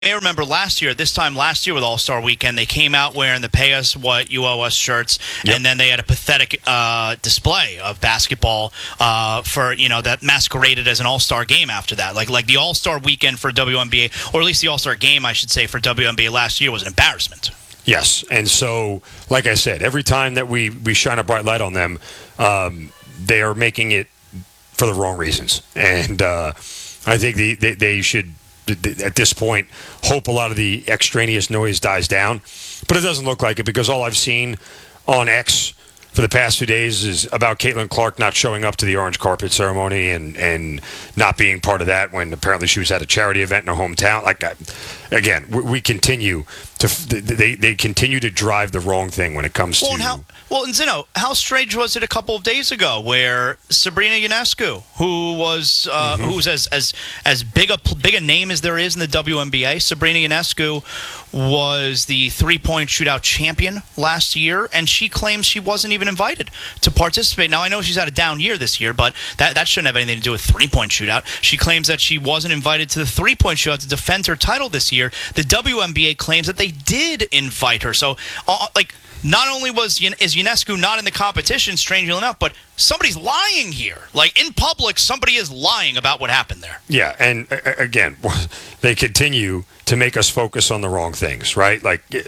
may remember this time last year with All-Star Weekend, they came out wearing the Pay Us What You Owe Us shirts, and then they had a pathetic display of basketball for, that masqueraded as an All-Star game after that. Like the All-Star Weekend for WNBA, or at least the All-Star game, I should say, for WNBA last year was an embarrassment. Yes, and so, like I said, every time that we shine a bright light on them, they are making it for the wrong reasons. And I think they should, at this point, hope a lot of the extraneous noise dies down. But it doesn't look like it, because all I've seen on X for the past 2 days is about Caitlin Clark not showing up to the orange carpet ceremony and not being part of that when apparently she was at a charity event in her hometown. Again, we continue to they continue to drive the wrong thing when it comes to. And Zeno, how strange was it a couple of days ago where Sabrina Ionescu, who's as big a name as there is in the WNBA, Sabrina Ionescu was the three-point shootout champion last year, and she claims she wasn't even invited to participate. Now, I know she's had a down year this year, but that shouldn't have anything to do with three-point shootout. She claims that she wasn't invited to the three-point shootout to defend her title this year. The WNBA claims that they did invite her. So, not only is Ionescu not in the competition, strangely enough, but somebody's lying here. In public, somebody is lying about what happened there. Yeah, and again, they continue to make us focus on the wrong things, right?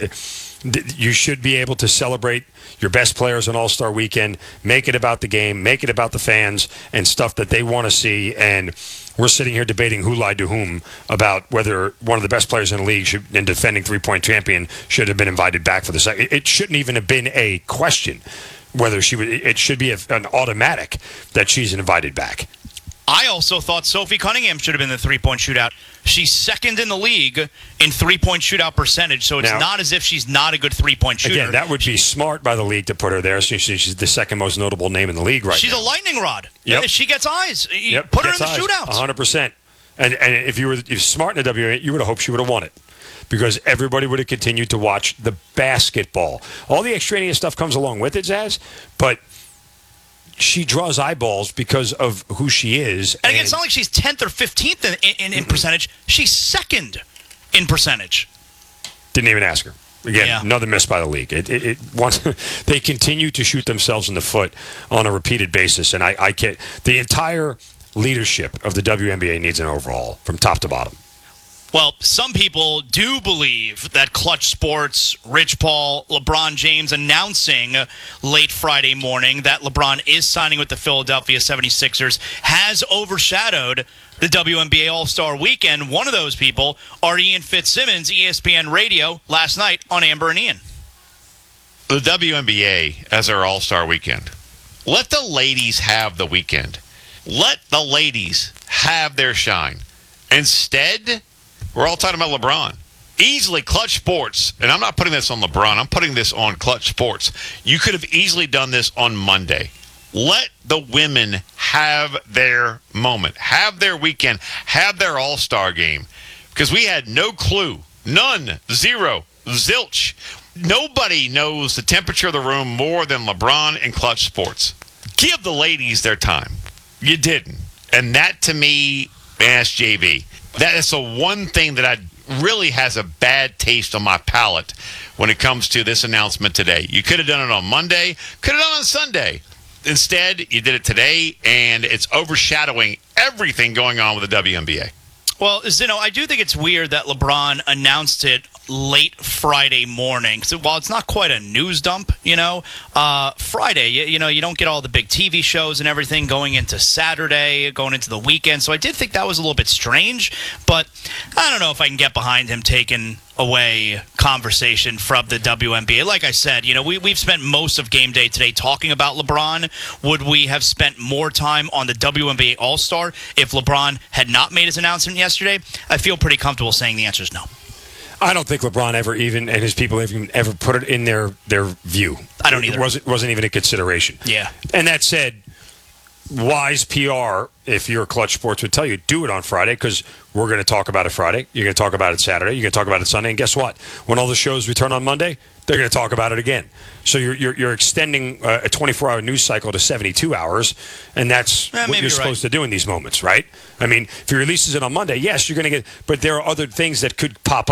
You should be able to celebrate your best players on All-Star Weekend, make it about the game, make it about the fans and stuff that they want to see. And we're sitting here debating who lied to whom about whether one of the best players in the league and defending three-point champion should have been invited back for the second. It shouldn't even have been a question whether she would. It should be an automatic that she's invited back. I also thought Sophie Cunningham should have been in the three-point shootout. She's second in the league in three-point shootout percentage, so it's not as if she's not a good three-point shooter. Again, that would be smart by the league to put her there. She's the second most notable name in the league right now. She's a lightning rod. Yep. She gets eyes. Put her in the shootouts. 100%. And if you're smart in the WNBA, you would have hoped she would have won it, because everybody would have continued to watch the basketball. All the extraneous stuff comes along with it, Zaz, but she draws eyeballs because of who she is. And again, it's not like she's 10th or 15th in percentage. She's second in percentage. Didn't even ask her. Again, another miss by the league. They continue to shoot themselves in the foot on a repeated basis, and I can't. The entire leadership of the WNBA needs an overhaul from top to bottom. Well, some people do believe that Clutch Sports, Rich Paul, LeBron James announcing late Friday morning that LeBron is signing with the Philadelphia 76ers has overshadowed the WNBA All-Star Weekend. One of those people are Ian Fitzsimmons, ESPN Radio, last night on Amber and Ian. The WNBA as our All-Star Weekend. Let the ladies have the weekend. Let the ladies have their shine. Instead, we're all talking about LeBron. Easily, Clutch Sports, and I'm not putting this on LeBron, I'm putting this on Clutch Sports. You could have easily done this on Monday. Let the women have their moment, have their weekend, have their all-star game. Because we had no clue, none, zero, zilch. Nobody knows the temperature of the room more than LeBron and Clutch Sports. Give the ladies their time. You didn't. And that, to me, ask JV. That is the one thing that really has a bad taste on my palate when it comes to this announcement today. You could have done it on Monday, could have done it on Sunday. Instead, you did it today, and it's overshadowing everything going on with the WNBA. Well, Zeno, I do think it's weird that LeBron announced it late Friday morning. So while it's not quite a news dump, Friday, you don't get all the big TV shows and everything going into Saturday, going into the weekend. So I did think that was a little bit strange, but I don't know if I can get behind him taking away conversation from the WNBA. Like I said, we've spent most of game day today talking about LeBron. Would we have spent more time on the WNBA All-Star if LeBron had not made his announcement yesterday? I feel pretty comfortable saying the answer is no. I don't think LeBron ever even, and his people ever put it in their view. I don't either. It wasn't even a consideration. Yeah. And that said, wise PR, if you're Clutch Sports, would tell you, do it on Friday because we're going to talk about it Friday. You're going to talk about it Saturday. You're going to talk about it Sunday. And guess what? When all the shows return on Monday, they're going to talk about it again. So you're extending a 24-hour news cycle to 72 hours, and that's what you're supposed to do in these moments, right? I mean, if he releases it on Monday, yes, you're going to get, but there are other things that could pop